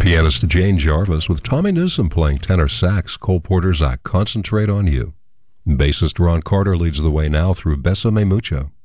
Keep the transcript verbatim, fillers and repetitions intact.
Pianist Jane Jarvis with Tommy Newsom playing tenor sax, Cole Porter's I Concentrate on You. Bassist Ron Carter leads the way now through Bésame Mucho.